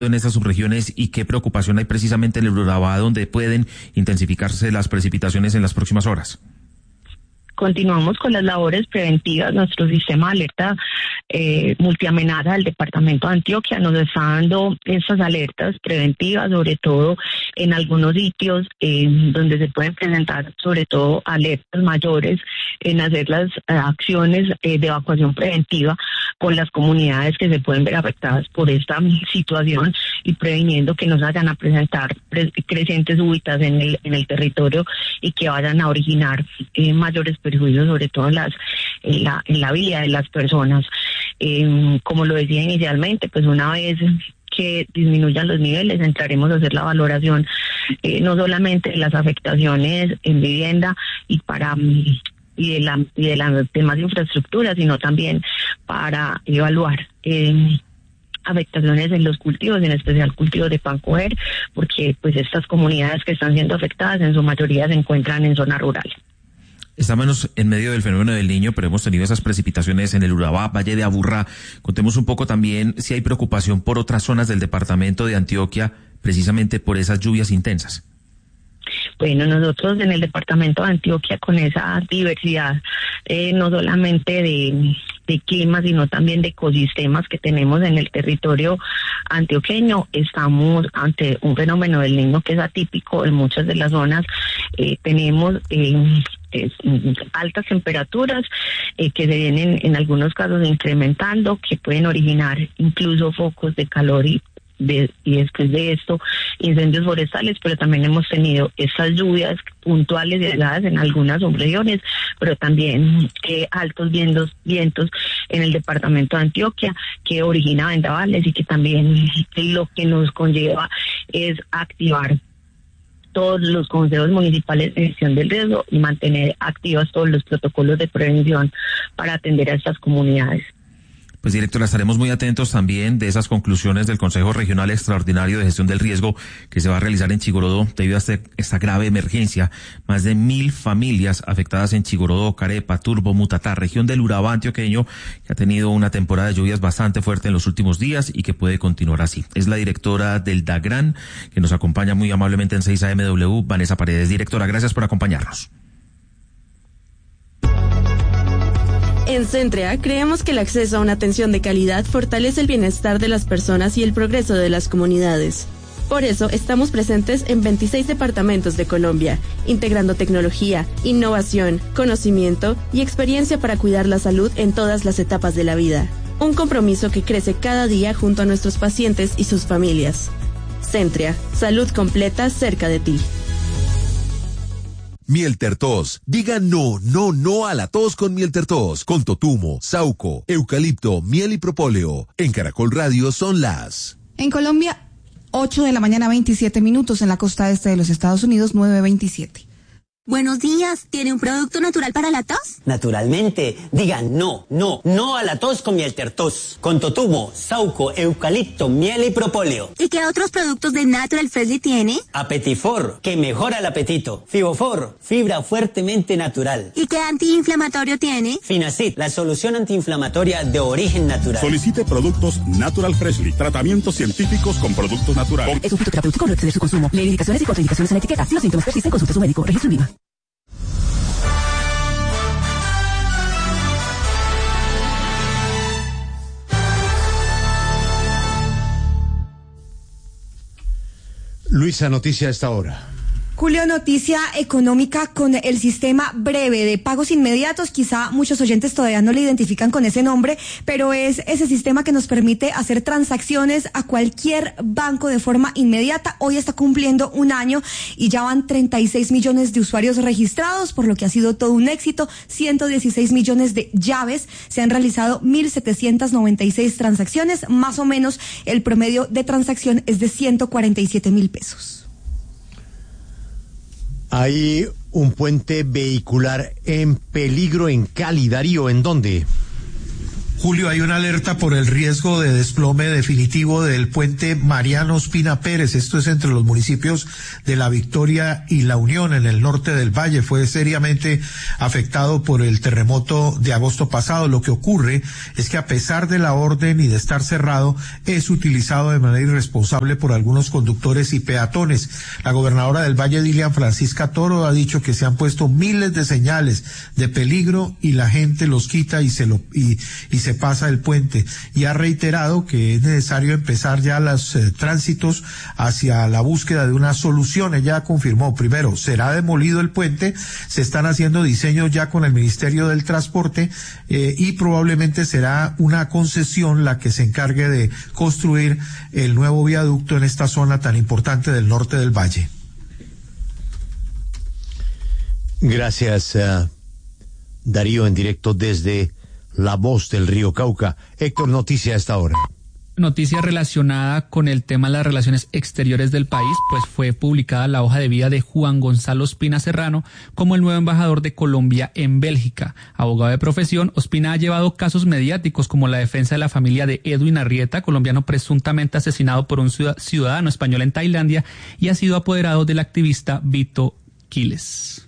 en estas subregiones y qué preocupación hay precisamente en el Urabá, donde pueden intensificarse las precipitaciones en las próximas horas? Continuamos con las labores preventivas. Nuestro sistema de alerta multiamenaza del Departamento de Antioquia nos está dando estas alertas preventivas, sobre todo en algunos sitios donde se pueden presentar sobre todo alertas mayores, en hacer las acciones de evacuación preventiva con las comunidades que se pueden ver afectadas por esta situación y previniendo que no se vayan a presentar crecientes súbitas en el territorio y que vayan a originar mayores perjuicios, sobre todo en la vida de las personas. Como lo decía inicialmente, pues una vez que disminuyan los niveles, entraremos a hacer la valoración no solamente de las afectaciones en vivienda y de las demás infraestructuras, sino también para evaluar afectaciones en los cultivos, en especial cultivos de pan coger, porque pues estas comunidades que están siendo afectadas en su mayoría se encuentran en zonas rurales. Estamos en medio del fenómeno del Niño, pero hemos tenido esas precipitaciones en el Urabá, Valle de Aburrá. Contemos un poco también si hay preocupación por otras zonas del departamento de Antioquia, precisamente por esas lluvias intensas. Bueno, nosotros en el departamento de Antioquia, con esa diversidad, no solamente de clima, sino también de ecosistemas que tenemos en el territorio antioqueño, estamos ante un fenómeno del Niño que es atípico en muchas de las zonas. Tenemos altas temperaturas que se vienen en algunos casos incrementando, que pueden originar incluso focos de calor y después de esto incendios forestales, pero también hemos tenido estas lluvias puntuales y aisladas en algunas subregiones, pero también altos vientos en el departamento de Antioquia que origina vendavales y que también lo que nos conlleva es activar todos los consejos municipales de gestión del riesgo y mantener activos todos los protocolos de prevención para atender a estas comunidades. Pues, directora, estaremos muy atentos también de esas conclusiones del Consejo Regional Extraordinario de Gestión del Riesgo que se va a realizar en Chigorodó debido a esta grave emergencia. Más de 1,000 familias afectadas en Chigorodó, Carepa, Turbo, Mutatá, región del Urabá antioqueño, que ha tenido una temporada de lluvias bastante fuerte en los últimos días y que puede continuar así. Es la directora del DAGRAN, que nos acompaña muy amablemente en 6 AMW, Vanessa Paredes. Directora, gracias por acompañarnos. En Centrea creemos que el acceso a una atención de calidad fortalece el bienestar de las personas y el progreso de las comunidades. Por eso estamos presentes en 26 departamentos de Colombia, integrando tecnología, innovación, conocimiento y experiencia para cuidar la salud en todas las etapas de la vida. Un compromiso que crece cada día junto a nuestros pacientes y sus familias. Centrea, salud completa cerca de ti. Mieltertos. Diga no a la tos con Mieltertos. Con totumo, sauco, eucalipto, miel y propóleo. En Caracol Radio son las... En Colombia, 8 de la mañana, 27 minutos. En la costa este de los Estados Unidos, 9:27. Buenos días, ¿tiene un producto natural para la tos? Naturalmente, diga no a la tos con Mieltertos, con totumo, sauco, eucalipto, miel y propóleo. ¿Y qué otros productos de Natural Freshly tiene? Apetifor, que mejora el apetito. Fibofor, fibra fuertemente natural. ¿Y qué antiinflamatorio tiene? Finacid, la solución antiinflamatoria de origen natural. Solicite productos Natural Freshly, tratamientos científicos con productos naturales. Es un fitoterapéutico, no exceder su consumo. Lee indicaciones y contraindicaciones en la etiqueta. Si los síntomas persisten, consulte a su médico. Registro en INVIMA. Luisa, noticia a esta hora. Julio, noticia económica con el sistema breve de pagos inmediatos. Quizá muchos oyentes todavía no le identifican con ese nombre, pero es ese sistema que nos permite hacer transacciones a cualquier banco de forma inmediata. Hoy está cumpliendo un año y ya van 36 millones de usuarios registrados, por lo que ha sido todo un éxito. 116 millones de llaves, se han realizado 1,796 transacciones, más o menos el promedio de transacción es de 147,000 pesos. Hay un puente vehicular en peligro en Cali. Darío, ¿en dónde? Julio, hay una alerta por el riesgo de desplome definitivo del puente Mariano Ospina Pérez. Esto es entre los municipios de La Victoria y La Unión, en el norte del valle. Fue seriamente afectado por el terremoto de agosto pasado. Lo que ocurre es que, a pesar de la orden y de estar cerrado, es utilizado de manera irresponsable por algunos conductores y peatones. La gobernadora del Valle, Dilian Francisca Toro, ha dicho que se han puesto miles de señales de peligro y la gente los quita y se pasa el puente, y ha reiterado que es necesario empezar ya los tránsitos hacia la búsqueda de una solución. Ella confirmó, primero, será demolido el puente, se están haciendo diseños ya con el Ministerio del Transporte, y probablemente será una concesión la que se encargue de construir el nuevo viaducto en esta zona tan importante del norte del valle. Gracias, Darío, en directo desde La Voz del Río Cauca. Héctor, noticia a esta hora. Noticia relacionada con el tema de las relaciones exteriores del país, pues fue publicada la hoja de vida de Juan Gonzalo Ospina Serrano como el nuevo embajador de Colombia en Bélgica. Abogado de profesión, Ospina ha llevado casos mediáticos como la defensa de la familia de Edwin Arrieta, colombiano presuntamente asesinado por un ciudadano español en Tailandia, y ha sido apoderado del activista Vito Quiles.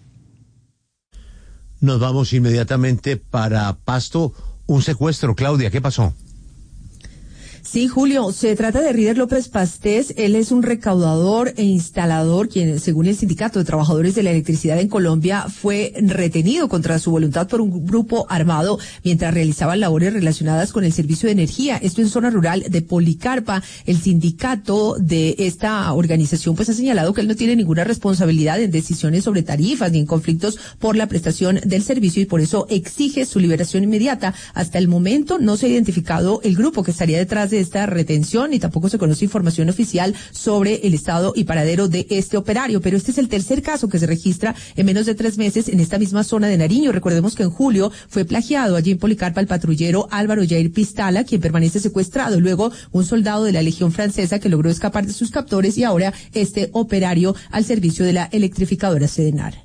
Nos vamos inmediatamente para Pasto. Un secuestro, Claudia, ¿qué pasó? Sí, Julio, se trata de Rider López Pastés. Él es un recaudador e instalador quien, según el Sindicato de Trabajadores de la Electricidad en Colombia, fue retenido contra su voluntad por un grupo armado mientras realizaba labores relacionadas con el servicio de energía. Esto en zona rural de Policarpa. El sindicato de esta organización pues ha señalado que él no tiene ninguna responsabilidad en decisiones sobre tarifas ni en conflictos por la prestación del servicio, y por eso exige su liberación inmediata. Hasta el momento no se ha identificado el grupo que estaría detrás de esta retención, y tampoco se conoce información oficial sobre el estado y paradero de este operario, pero este es el tercer caso que se registra en menos de 3 meses en esta misma zona de Nariño. Recordemos que en julio fue plagiado allí en Policarpa el patrullero Álvaro Jair Pistala, quien permanece secuestrado, luego un soldado de la Legión Francesa que logró escapar de sus captores, y ahora este operario al servicio de la electrificadora Sedenar.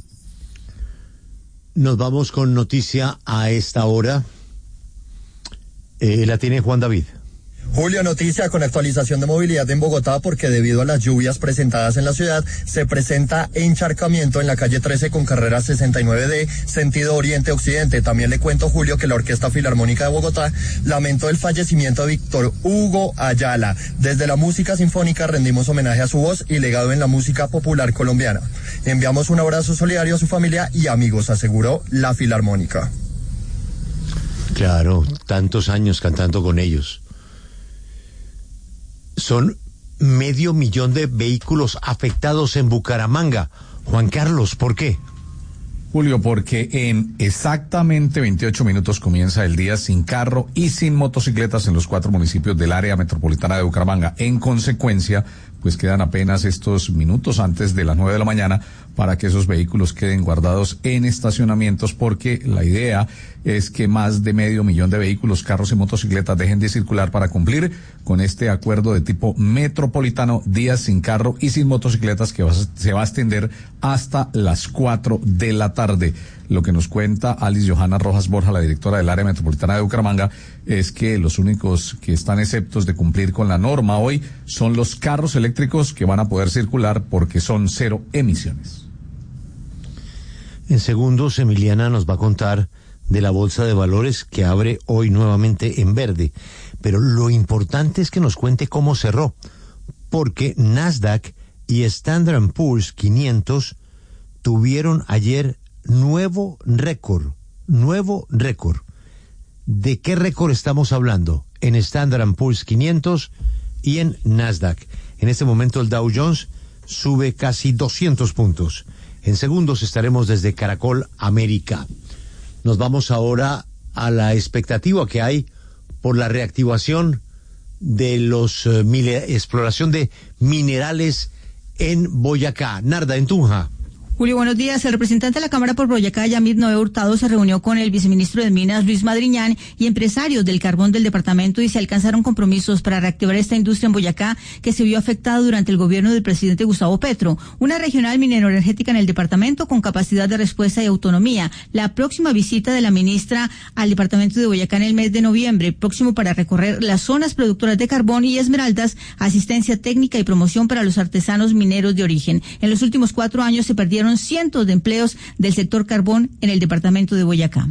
Nos vamos con noticia a esta hora. La tiene Juan David. Julio, noticia con actualización de movilidad en Bogotá, porque debido a las lluvias presentadas en la ciudad se presenta encharcamiento en la calle 13 con carrera 69D, sentido oriente-occidente. También le cuento, Julio, que la Orquesta Filarmónica de Bogotá lamentó el fallecimiento de Víctor Hugo Ayala. Desde la música sinfónica rendimos homenaje a su voz y legado en la música popular colombiana. Enviamos un abrazo solidario a su familia y amigos, aseguró la Filarmónica. Claro, tantos años cantando con ellos. Son 500,000 de vehículos afectados en Bucaramanga. Juan Carlos, ¿por qué? Julio, porque en exactamente 28 minutos comienza el día sin carro y sin motocicletas en los 4 municipios del área metropolitana de Bucaramanga. En consecuencia, pues quedan apenas estos minutos antes de las 9 de la mañana para que esos vehículos queden guardados en estacionamientos, porque la idea es que más de 500,000 de vehículos, carros y motocicletas dejen de circular para cumplir con este acuerdo de tipo metropolitano, días sin carro y sin motocicletas, que se va a extender hasta las 4 de la tarde. Lo que nos cuenta Alice Johanna Rojas Borja, la directora del área metropolitana de Bucaramanga, es que los únicos que están exceptos de cumplir con la norma hoy son los carros eléctricos, que van a poder circular porque son 0 emisiones. En segundos, Emiliana nos va a contar de la bolsa de valores que abre hoy nuevamente en verde. Pero lo importante es que nos cuente cómo cerró, porque Nasdaq y Standard & Poor's 500 tuvieron ayer nuevo récord. ¿De qué récord estamos hablando? En Standard & Poor's 500 y en Nasdaq. En este momento el Dow Jones sube casi 200 puntos. En segundos estaremos desde Caracol América. Nos vamos ahora a la expectativa que hay por la reactivación de los exploración de minerales en Boyacá. Narda, en Tunja. Julio, buenos días. El representante de la Cámara por Boyacá, Yamid Noé Hurtado, se reunió con el viceministro de Minas, Luis Madriñán, y empresarios del carbón del departamento, y se alcanzaron compromisos para reactivar esta industria en Boyacá, que se vio afectada durante el gobierno del presidente Gustavo Petro. Una regional minero-energética en el departamento con capacidad de respuesta y autonomía. La próxima visita de la ministra al departamento de Boyacá en el mes de noviembre, próximo para recorrer las zonas productoras de carbón y esmeraldas, asistencia técnica y promoción para los artesanos mineros de origen. En los últimos 4 años se perdieron cientos de empleos del sector carbón en el departamento de Boyacá.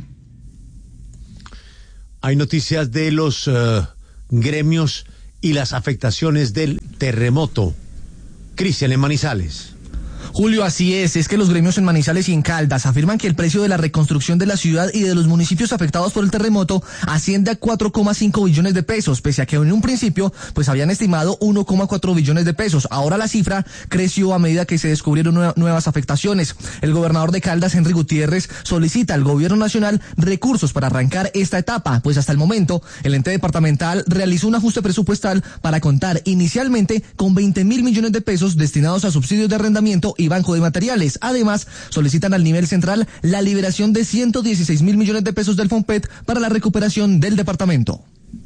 Hay noticias de los gremios y las afectaciones del terremoto. Cristian, en Manizales. Julio, así es que los gremios en Manizales y en Caldas afirman que el precio de la reconstrucción de la ciudad y de los municipios afectados por el terremoto asciende a 4,5 billones de pesos, pese a que en un principio pues habían estimado 1,4 billones de pesos. Ahora la cifra creció a medida que se descubrieron nuevas afectaciones. El gobernador de Caldas, Henry Gutiérrez, solicita al gobierno nacional recursos para arrancar esta etapa, pues hasta el momento el ente departamental realizó un ajuste presupuestal para contar inicialmente con 20.000 millones de pesos destinados a subsidios de arrendamiento y banco de materiales. Además, solicitan al nivel central la liberación de 116.000 millones de pesos del FOMPET para la recuperación del departamento.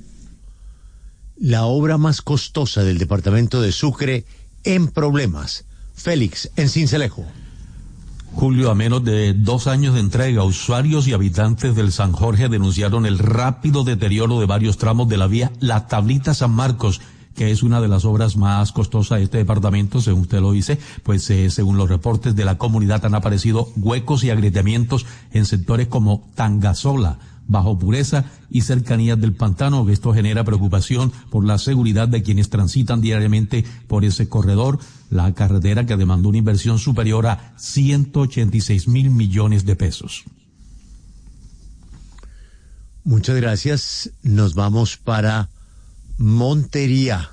La obra más costosa del departamento de Sucre en problemas. Félix, en Sincelejo. Julio, a menos de 2 años de entrega, usuarios y habitantes del San Jorge denunciaron el rápido deterioro de varios tramos de la vía La Tablita San Marcos, que es una de las obras más costosas de este departamento, según usted lo dice, pues según los reportes de la comunidad han aparecido huecos y agrietamientos en sectores como Tangasola, Bajo Pureza y cercanías del pantano. Esto genera preocupación por la seguridad de quienes transitan diariamente por ese corredor, la carretera que demandó una inversión superior a 186.000 millones de pesos. Muchas gracias. Nos vamos para Montería.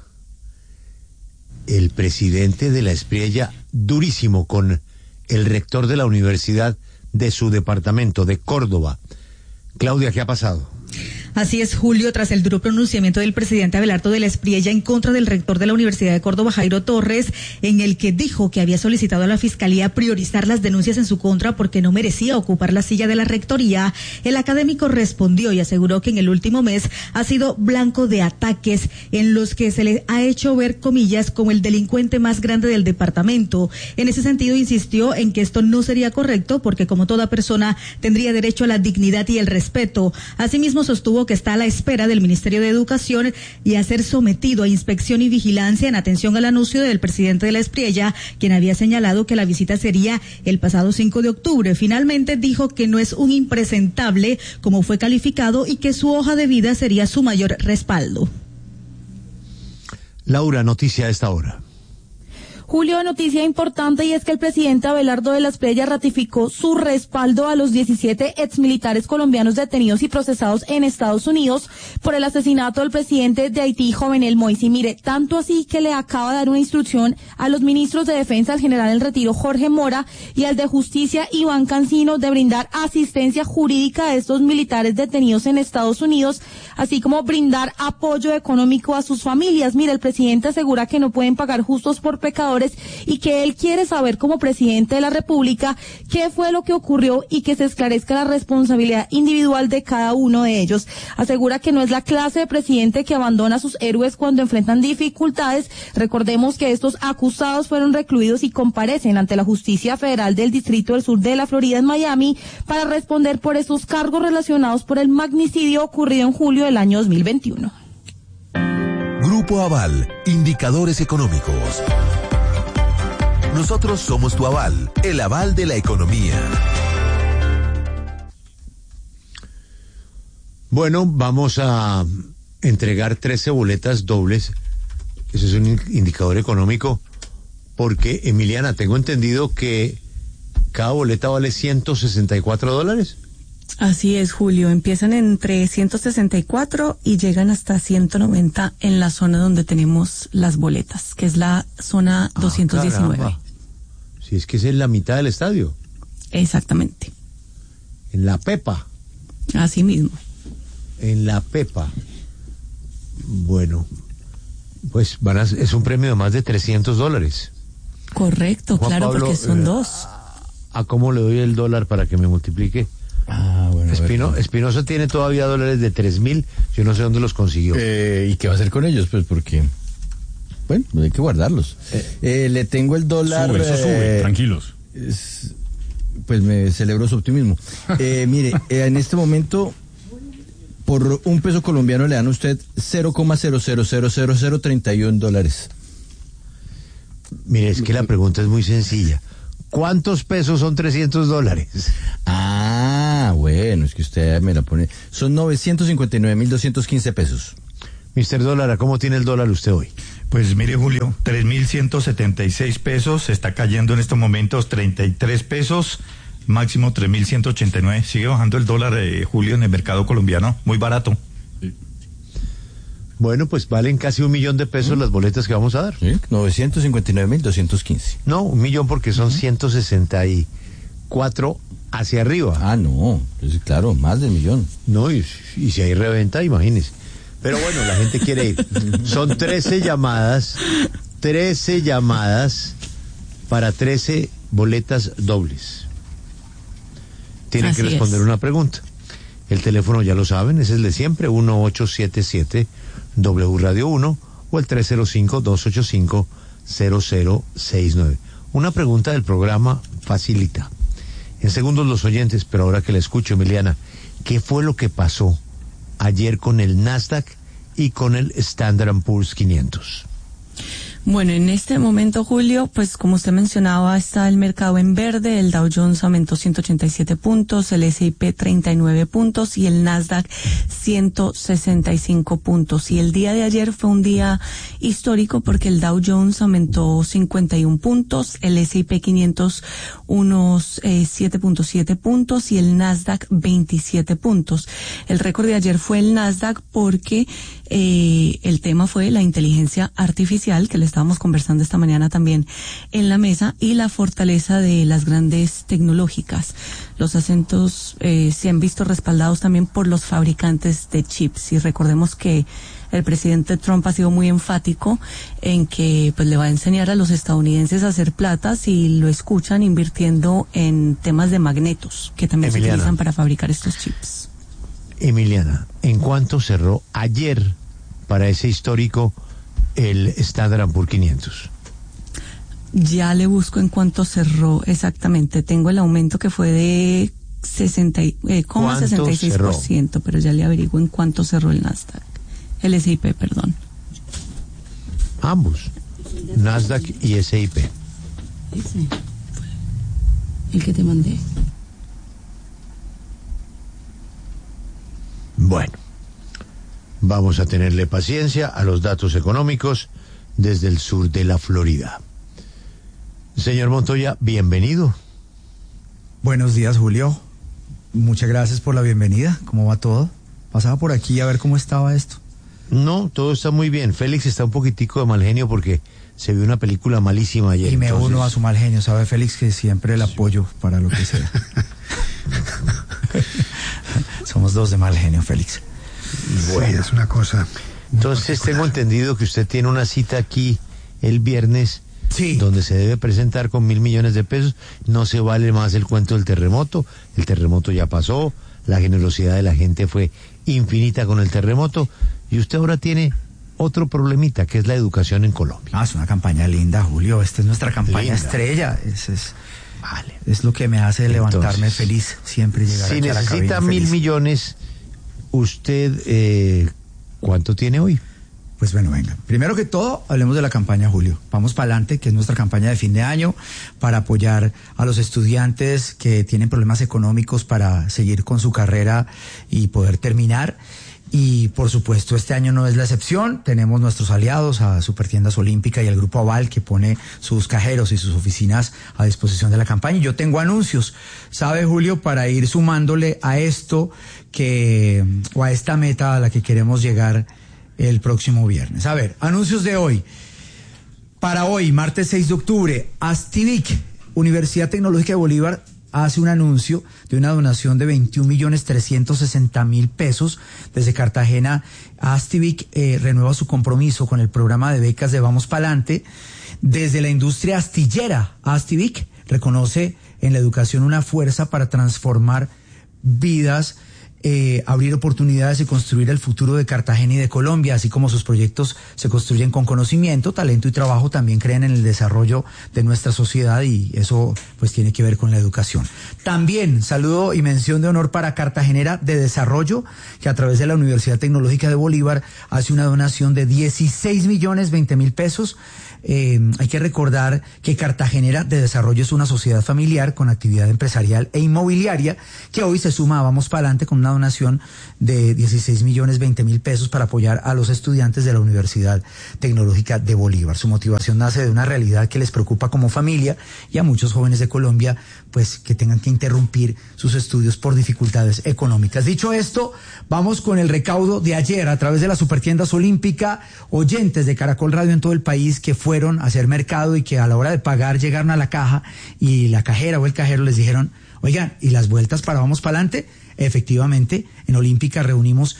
El presidente de la Espriella, durísimo con el rector de la universidad de su departamento, de Córdoba. Claudia, ¿qué ha pasado? Así es, Julio, tras el duro pronunciamiento del presidente Abelardo de la Espriella en contra del rector de la Universidad de Córdoba, Jairo Torres, en el que dijo que había solicitado a la Fiscalía priorizar las denuncias en su contra porque no merecía ocupar la silla de la rectoría, el académico respondió y aseguró que en el último mes ha sido blanco de ataques en los que se le ha hecho ver, comillas, como el delincuente más grande del departamento. En ese sentido, insistió en que esto no sería correcto porque, como toda persona, tendría derecho a la dignidad y el respeto. Asimismo, sostuvo que está a la espera del Ministerio de Educación y a ser sometido a inspección y vigilancia en atención al anuncio del presidente de la Espriella, quien había señalado que la visita sería el pasado 5 de octubre. Finalmente dijo que no es un impresentable, como fue calificado, y que su hoja de vida sería su mayor respaldo. Laura, noticia a esta hora. Julio, noticia importante, y es que el presidente Abelardo de la Espriella ratificó su respaldo a los 17 exmilitares colombianos detenidos y procesados en Estados Unidos por el asesinato del presidente de Haití, Jovenel Moïse. Mire, tanto así que le acaba de dar una instrucción a los ministros de Defensa, al general en retiro Jorge Mora y al de Justicia Iván Cancino, de brindar asistencia jurídica a estos militares detenidos en Estados Unidos, así como brindar apoyo económico a sus familias. Mire, el presidente asegura que no pueden pagar justos por pecadores y que él quiere saber, como presidente de la República, qué fue lo que ocurrió y que se esclarezca la responsabilidad individual de cada uno de ellos. Asegura que no es la clase de presidente que abandona a sus héroes cuando enfrentan dificultades. Recordemos que estos acusados fueron recluidos y comparecen ante la Justicia Federal del Distrito del Sur de la Florida, en Miami, para responder por esos cargos relacionados por el magnicidio ocurrido en julio del año 2021. Grupo Aval, indicadores económicos. Nosotros somos tu aval, el aval de la economía. Bueno, vamos a entregar 13 boletas dobles. Eso es un indicador económico, porque, Emiliana, tengo entendido que cada boleta vale $164. Así es, Julio. Empiezan entre 164 y llegan hasta 190 en la zona donde tenemos las boletas, que es la zona 219. Caramba. Si es que es en la mitad del estadio. Exactamente. En la Pepa. Así mismo. En la Pepa. Bueno, pues es un premio de más de $300. Correcto, Juan claro, Pablo, porque son dos. a cómo le doy el dólar para que me multiplique. Bueno. Espinosa tiene todavía dólares de 3.000, yo no sé dónde los consiguió. ¿Y qué va a hacer con ellos? Pues porque, bueno, hay que guardarlos. Le tengo el dólar... Sube, tranquilos. Pues me celebro su optimismo. Mire, en este momento, por un peso colombiano le dan a usted 0,000031 dólares. Mire, es que la pregunta es muy sencilla. ¿Cuántos pesos son 300 dólares? Bueno, es que usted me la pone. Son 959.215 pesos. Mr. Dólar, ¿cómo tiene el dólar usted hoy? Pues mire, Julio, 3.176 pesos, está cayendo en estos momentos 33 pesos, máximo 3.189. Sigue bajando el dólar, Julio, en el mercado colombiano, muy barato. Sí. Bueno, pues valen casi $1 millón de pesos las boletas que vamos a dar. Sí, 959.215. No, 1 millón porque son 164 hacia arriba. No, pues claro, más de 1 millón. No, y si hay reventa, imagínese. Pero bueno, la gente quiere ir. Son 13 llamadas para 13 boletas dobles. Tienen que responder una pregunta. El teléfono ya lo saben, es el de siempre, 1877 W Radio 1 o el 305-285-0069. Una pregunta del programa facilita. En segundos los oyentes, pero ahora que la escucho, Emiliana, ¿qué fue lo que pasó ayer con el Nasdaq y con el Standard & Poor's 500? Bueno, en este momento, Julio, pues como usted mencionaba, está el mercado en verde, el Dow Jones aumentó 187 puntos, el S&P 39 puntos y el Nasdaq 165 puntos. Y el día de ayer fue un día histórico porque el Dow Jones aumentó 51 puntos, el S&P 500 unos 7.7 puntos y el Nasdaq 27 puntos. El récord de ayer fue el Nasdaq porque el tema fue la inteligencia artificial, que le estábamos conversando esta mañana también en la mesa, y la fortaleza de las grandes tecnológicas. Los acentos se han visto respaldados también por los fabricantes de chips, y recordemos que el presidente Trump ha sido muy enfático en que pues le va a enseñar a los estadounidenses a hacer plata si lo escuchan invirtiendo en temas de magnetos, que también se utilizan para fabricar estos chips. Emiliana, ¿en cuánto cerró ayer para ese histórico el Standard & Poor's 500? Ya le busco en cuánto cerró exactamente. Tengo el aumento que fue de 66%, pero ya le averiguo en cuánto cerró el Nasdaq. El S&P, perdón. Ambos, Nasdaq y S&P. Ese fue el que te mandé. Bueno, vamos a tenerle paciencia a los datos económicos desde el sur de la Florida. Señor Montoya, bienvenido. Buenos días, Julio. Muchas gracias por la bienvenida. ¿Cómo va todo? Pasaba por aquí a ver cómo estaba esto. No, todo está muy bien. Félix está un poquitico de mal genio porque se vio una película malísima ayer. Y me uno a su mal genio, ¿sabe, Félix? Que siempre el apoyo para lo que sea. Somos dos de mal genio, Félix. Bueno, sí, es una cosa. Entonces tengo entendido que usted tiene una cita aquí el viernes, sí, donde se debe presentar con 1.000 millones de pesos. No se vale más el cuento del terremoto. El terremoto ya pasó. La generosidad de la gente fue infinita con el terremoto. Y usted ahora tiene otro problemita, que es la educación en Colombia. Es una campaña linda, Julio. Esta es nuestra campaña estrella. Vale. Es lo que me hace levantarme feliz, siempre llegar si aquí a la cabina. Si necesita 1.000 millones, ¿usted cuánto tiene hoy? Pues bueno, venga. Primero que todo, hablemos de la campaña, Julio. Vamos para adelante, que es nuestra campaña de fin de año para apoyar a los estudiantes que tienen problemas económicos para seguir con su carrera y poder terminar. Y por supuesto este año no es la excepción. Tenemos nuestros aliados a Supertiendas Olímpica y el Grupo Aval, que pone sus cajeros y sus oficinas a disposición de la campaña. Y yo tengo anuncios, ¿sabe, Julio? Para ir sumándole a esto o a esta meta a la que queremos llegar el próximo viernes. A ver, anuncios de hoy. Para hoy, martes 6 de octubre, Astivic, Universidad Tecnológica de Bolívar, hace un anuncio de una donación de 21.360.000 pesos. Desde Cartagena, Astivic renueva su compromiso con el programa de becas de Vamos Pa'lante. Desde la industria astillera, Astivic reconoce en la educación una fuerza para transformar vidas, abrir oportunidades y construir el futuro de Cartagena y de Colombia. Así como sus proyectos se construyen con conocimiento, talento y trabajo, también creen en el desarrollo de nuestra sociedad, y eso pues tiene que ver con la educación. También saludo y mención de honor para Cartagenera de Desarrollo, que a través de la Universidad Tecnológica de Bolívar hace una donación de 16.020.000 pesos. Hay que recordar que Cartagenera de Desarrollo es una sociedad familiar con actividad empresarial e inmobiliaria que hoy se suma a Vamos Pa'lante con una donación de 16.020.000 pesos para apoyar a los estudiantes de la Universidad Tecnológica de Bolívar. Su motivación nace de una realidad que les preocupa como familia y a muchos jóvenes de Colombia, pues que tengan que interrumpir sus estudios por dificultades económicas. Dicho esto, vamos con el recaudo de ayer a través de las Supertiendas Olímpica. Oyentes de Caracol Radio en todo el país que fueron a hacer mercado y que a la hora de pagar llegaron a la caja y la cajera o el cajero les dijeron: oigan, ¿y las vueltas para Vamos Pa'lante? Efectivamente, en Olímpica reunimos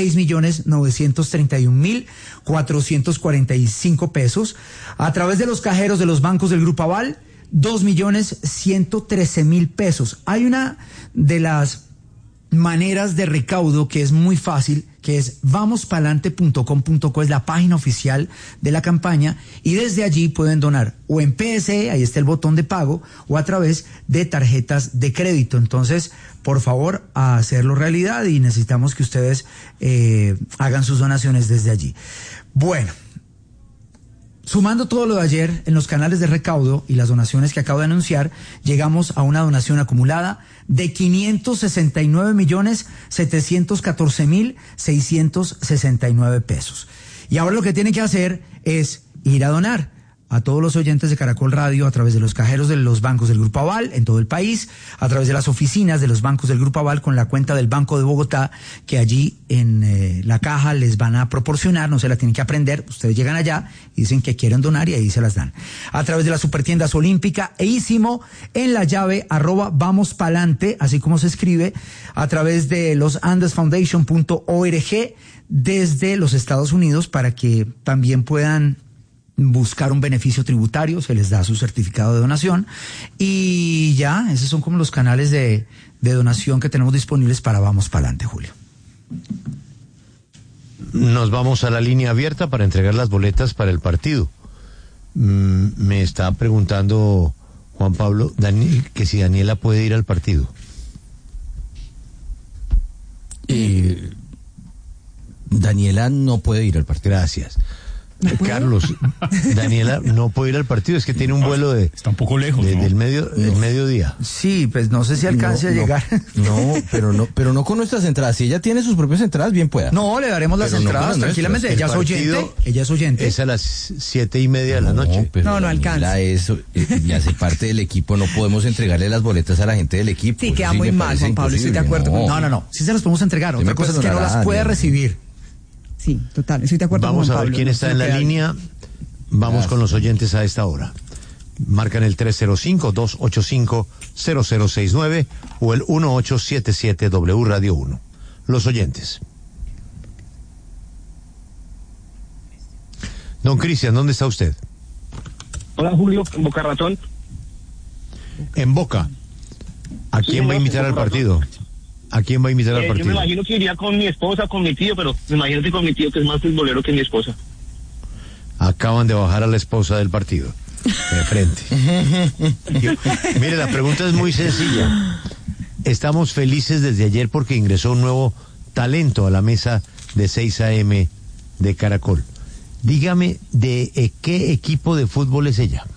6.931.445 pesos. A través de los cajeros de los bancos del Grupo Aval, 2.113.000 pesos. Hay una de las maneras de recaudo que es muy fácil, que es vamospalante.com.co, es la página oficial de la campaña, y desde allí pueden donar o en PSE, ahí está el botón de pago, o a través de tarjetas de crédito. Entonces, por favor, a hacerlo realidad, y necesitamos que ustedes hagan sus donaciones desde allí. Bueno, sumando todo lo de ayer en los canales de recaudo y las donaciones que acabo de anunciar, llegamos a una donación acumulada de 569.714.669 pesos. Y ahora lo que tienen que hacer es ir a donar. A todos los oyentes de Caracol Radio, a través de los cajeros de los bancos del Grupo Aval en todo el país, a través de las oficinas de los bancos del Grupo Aval con la cuenta del Banco de Bogotá, que allí en la caja les van a proporcionar, no se la tienen que aprender, ustedes llegan allá y dicen que quieren donar y ahí se las dan. A través de las Supertiendas Olímpica e Ísimo, en la llave @vamospalante, así como se escribe, a través de los andesfoundation.org desde los Estados Unidos, para que también puedan buscar un beneficio tributario, se les da su certificado de donación, y ya, esos son como los canales de donación que tenemos disponibles para Vamos Pa'lante, Julio. Nos vamos a la línea abierta para entregar las boletas para el partido. Me está preguntando Juan Pablo que si Daniela puede ir al partido. Daniela no puede ir al partido. Gracias. Carlos, Daniela no puede ir al partido, es que tiene un vuelo de... Está un poco lejos, ¿no? del mediodía. Sí, pues no sé si alcance a llegar. No, pero no con nuestras entradas. Si ella tiene sus propias entradas, bien pueda. No, le daremos las entradas tranquilamente. Ella es oyente. Es a las 7:30 de la noche. No alcanza. Eso y hace parte del equipo, no podemos entregarle las boletas a la gente del equipo. Sí, queda muy mal, Juan Pablo, estoy de acuerdo. No. Sí se las podemos entregar. Otra cosa es que no las puede recibir. Sí, total, estoy de acuerdo. Vamos a ver quién está en la línea. Vamos con los oyentes a esta hora. Marcan el 305-285-0069 o el 1877W Radio 1. Los oyentes. Don Cristian, ¿dónde está usted? Hola, Julio, en Boca Ratón. En Boca. ¿A quién va a invitar al partido? ¿A quién va a invitar al partido? Yo me imagino que iría con mi esposa, con mi tío, pero me imagino que con mi tío, que es más futbolero que mi esposa. Acaban de bajar a la esposa del partido. De frente. Mire, la pregunta es muy sencilla. Estamos felices desde ayer porque ingresó un nuevo talento a la mesa de 6 AM de Caracol. Dígame, ¿de qué equipo de fútbol es ella?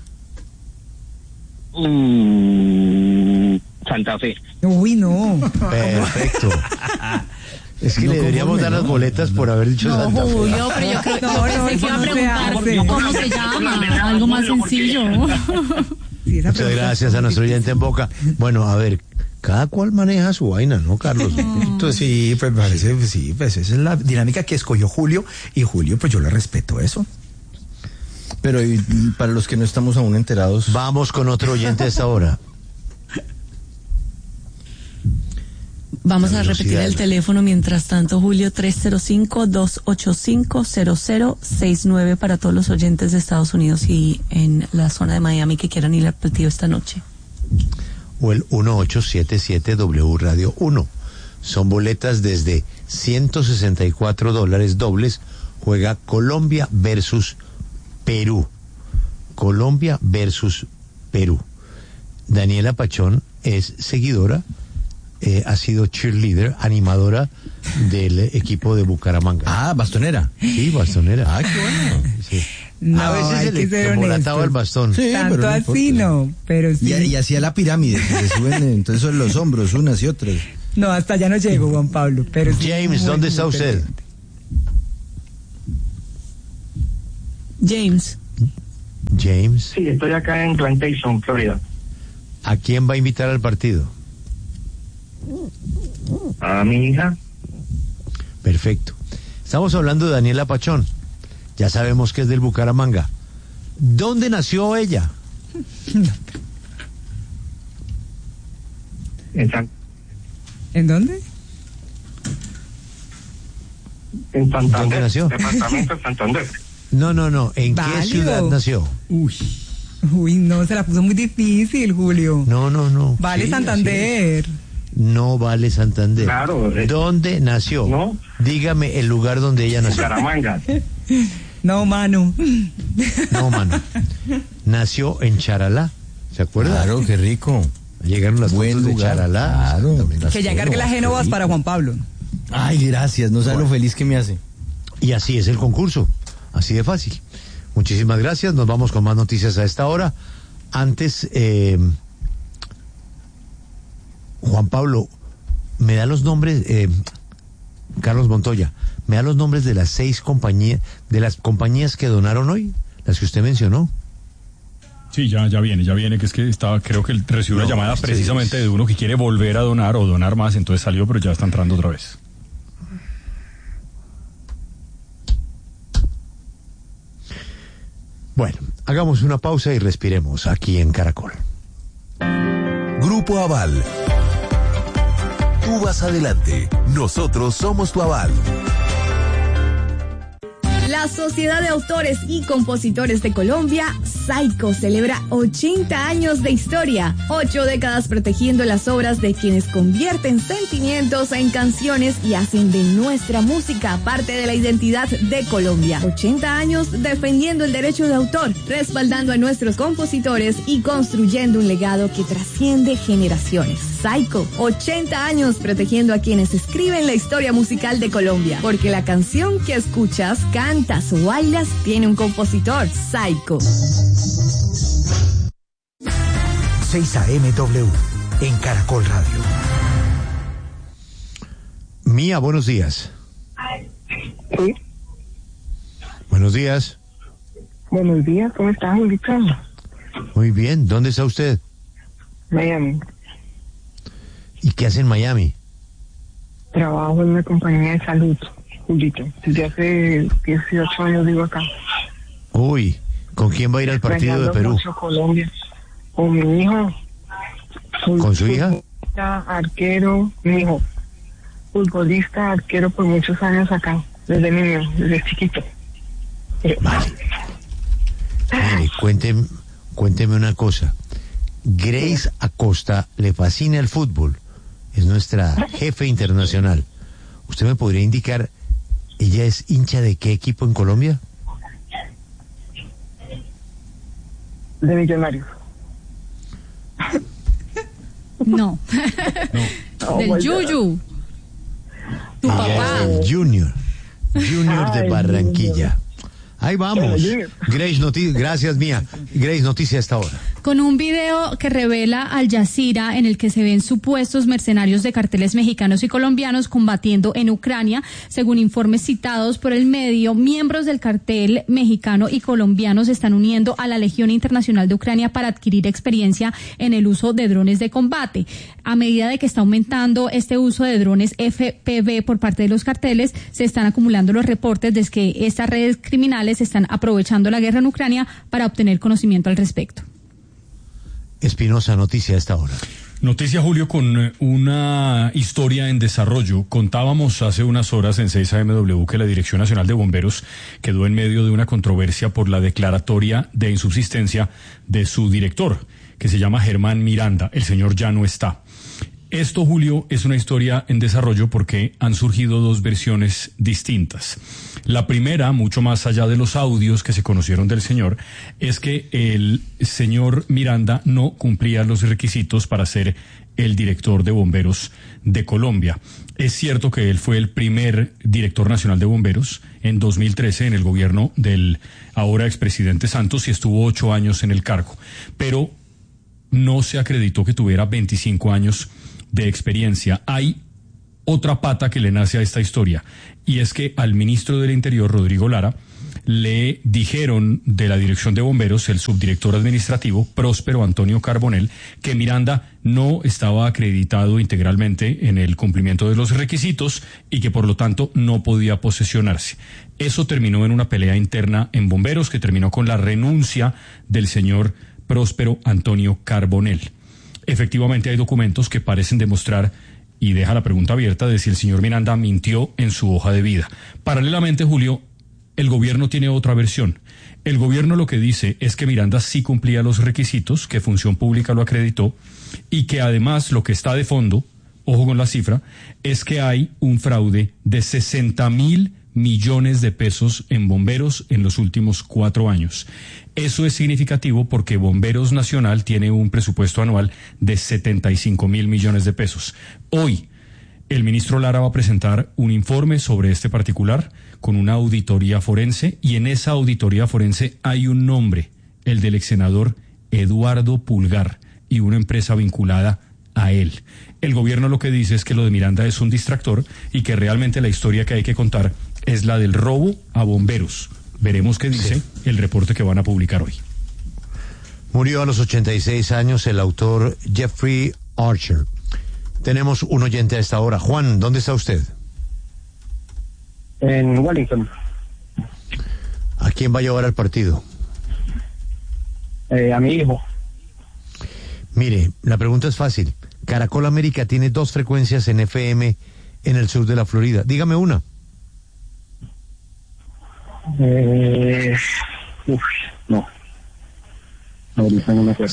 Santa Fe. Uy, no. Perfecto. Es que le deberíamos dar las boletas por haber dicho Santa Fe. Julio, pero yo creo que pensé que iba a preguntar cómo se llama, algo más sencillo. Muchas gracias a nuestro oyente en Boca. Bueno, a ver, cada cual maneja su vaina, ¿no, Carlos? Entonces, sí, pues parece, sí, pues esa es la dinámica que escogió Julio, y Julio, pues yo le respeto eso. Pero y para los que no estamos aún enterados... Vamos con otro oyente a esta hora. Vamos a repetir el teléfono mientras tanto, Julio, 305-285-0069 para todos los oyentes de Estados Unidos y en la zona de Miami que quieran ir al partido esta noche. O el 1877W Radio 1. Son boletas desde $164 dobles. Juega Colombia versus Perú. Colombia versus Perú. Daniela Pachón es seguidora, ha sido cheerleader, animadora del equipo de Bucaramanga. Ah, bastonera. Sí, bastonera. Ah, qué bueno. Sí. No, a veces hay se que le ser embolataba el honestos. bastón. Sí, Tanto pero no así importa. no, pero sí. Y hacía la pirámide, que se suben entonces son los hombros, unas y otras. No, hasta allá no llego, Juan Pablo, pero sí. James, ¿dónde está usted? James. James. Sí, estoy acá en Plantation, Florida. ¿A quién va a invitar al partido? A mi hija. Perfecto. Estamos hablando de Daniela Pachón. Ya sabemos que es del Bucaramanga. ¿Dónde nació ella? ¿En dónde? En Santander. ¿Dónde nació? Departamento de Santander. No. ¿En qué Válido. ciudad nació? Uy, no, se la puso muy difícil, Julio. No. Vale, Sí, Santander. No vale Santander. Claro. ¿Dónde nació? No. Dígame el lugar donde ella nació. Bucaramanga. No, mano. No, mano. Nació en Charalá. ¿Se acuerda? Claro, qué rico. Llegaron las Buen fotos de lugar. Charalá. Claro. Que ya encargue las Génovas para Juan Pablo. Ay, gracias, no sabes lo feliz que me hace. Y así es el concurso. Así de fácil. Muchísimas gracias. Nos vamos con más noticias a esta hora. Antes, Juan Pablo, me da los nombres, Carlos Montoya, me da los nombres de las 6 compañías, de las compañías que donaron hoy, las que usted mencionó. Sí, ya viene, que es que creo que recibió una llamada precisamente de uno que quiere volver a donar o donar más, entonces salió, pero ya está entrando otra vez. Bueno, hagamos una pausa y respiremos aquí en Caracol. Grupo Aval. Tú vas adelante. Nosotros somos tu aval. La Sociedad de Autores y Compositores de Colombia, SAICO, celebra 80 años de historia, 8 décadas protegiendo las obras de quienes convierten sentimientos en canciones y hacen de nuestra música parte de la identidad de Colombia. 80 años defendiendo el derecho de autor, respaldando a nuestros compositores y construyendo un legado que trasciende generaciones. SAICO, 80 años protegiendo a quienes escriben la historia musical de Colombia, porque la canción que escuchas, cantas o bailas tiene un compositor. SAICO. 6 AMW en Caracol Radio. Mía, buenos días. Sí. Buenos días. Buenos días, ¿cómo estás, Julito? Muy bien, ¿dónde está usted? Miami. ¿Y qué hace en Miami? Trabajo en una compañía de salud, Julito. Desde hace 18 años vivo acá. Uy, ¿con quién va a ir al partido de Perú? Mucho Colombia. Con mi hijo. ¿Con su hija? Futbolista, arquero, mi hijo. Futbolista, arquero por muchos años acá. Desde niño, desde chiquito. Vale. Mire, cuénteme una cosa. Grace Acosta le fascina el fútbol. Es nuestra jefe internacional. ¿Usted me podría indicar, ella es hincha de qué equipo en Colombia? De Millonarios. No. Del Yuyu. Tu papá. El Junior de Barranquilla. Ahí vamos. Grace, gracias, Mía. Grace, noticia hasta ahora. Con un video que revela Al Jazeera en el que se ven supuestos mercenarios de carteles mexicanos y colombianos combatiendo en Ucrania. Según informes citados por el medio, miembros del cartel mexicano y colombiano se están uniendo a la Legión Internacional de Ucrania para adquirir experiencia en el uso de drones de combate. A medida de que está aumentando este uso de drones FPV por parte de los carteles, se están acumulando los reportes de que estas redes criminales están aprovechando la guerra en Ucrania para obtener conocimiento al respecto. Espinosa, noticia a esta hora. Noticia, Julio, con una historia en desarrollo. Contábamos hace unas horas en 6AMW que la Dirección Nacional de Bomberos quedó en medio de una controversia por la declaratoria de insubsistencia de su director, que se llama Germán Miranda. El señor ya no está. Esto, Julio, es una historia en desarrollo porque han surgido dos versiones distintas. La primera, mucho más allá de los audios que se conocieron del señor, es que el señor Miranda no cumplía los requisitos para ser el director de bomberos de Colombia. Es cierto que él fue el primer director nacional de bomberos en 2013 en el gobierno del ahora expresidente Santos y estuvo 8 años en el cargo, pero no se acreditó que tuviera 25 años de experiencia. Hay otra pata que le nace a esta historia, y es que al ministro del Interior, Rodrigo Lara, le dijeron de la Dirección de Bomberos, el subdirector administrativo, Próspero Antonio Carbonell, que Miranda no estaba acreditado integralmente en el cumplimiento de los requisitos y que por lo tanto no podía posesionarse. Eso terminó en una pelea interna en Bomberos que terminó con la renuncia del señor Próspero Antonio Carbonell. Efectivamente hay documentos que parecen demostrar, y deja la pregunta abierta, de si el señor Miranda mintió en su hoja de vida. Paralelamente, Julio, el gobierno tiene otra versión. El gobierno lo que dice es que Miranda sí cumplía los requisitos, que Función Pública lo acreditó, y que además lo que está de fondo, ojo con la cifra, es que hay un fraude de 60.000 millones de pesos en Bomberos en los últimos 4 años. Eso es significativo porque Bomberos Nacional tiene un presupuesto anual de 75.000 millones de pesos. Hoy, el ministro Lara va a presentar un informe sobre este particular con una auditoría forense, y en esa auditoría forense hay un nombre, el del exsenador Eduardo Pulgar, y una empresa vinculada a él. El gobierno lo que dice es que lo de Miranda es un distractor y que realmente la historia que hay que contar es la del robo a bomberos. Veremos qué dice el reporte que van a publicar hoy. Murió a los 86 años el autor Jeffrey Archer. Tenemos un oyente a esta hora. Juan, ¿dónde está usted? En Wellington. ¿A quién va a llevar al partido? A mi hijo. Mire, la pregunta es fácil. Caracol América tiene 2 frecuencias en FM en el sur de la Florida. Dígame una. No. Ahorita no me acuerdo.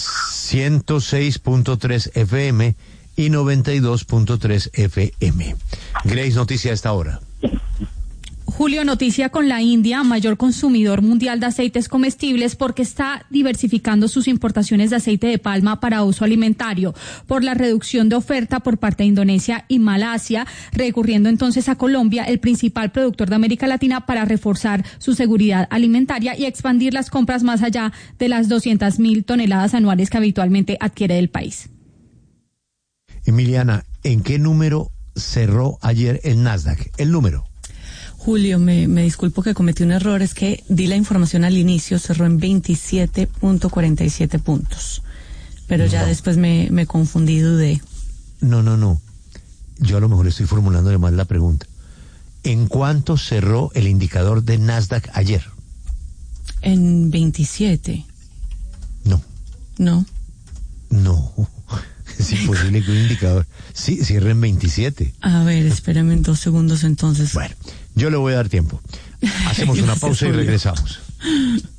106.3 FM y 92.3 FM. Grace, noticia a esta hora. Julio, noticia con la India, mayor consumidor mundial de aceites comestibles, porque está diversificando sus importaciones de aceite de palma para uso alimentario por la reducción de oferta por parte de Indonesia y Malasia, recurriendo entonces a Colombia, el principal productor de América Latina, para reforzar su seguridad alimentaria y expandir las compras más allá de las 200.000 toneladas anuales que habitualmente adquiere el país. Emiliana, ¿en qué número cerró ayer el Nasdaq? El número. Julio, me disculpo que cometí un error, es que di la información al inicio, cerró en 27.47 puntos, pero ya después me confundí, dudé. No, yo a lo mejor estoy formulándole mal la pregunta. ¿En cuánto cerró el indicador de Nasdaq ayer? En 27. No. Es imposible que un indicador cierre en 27. A ver, espérame 2 segundos entonces. Bueno, yo le voy a dar tiempo. Hacemos una pausa y regresamos.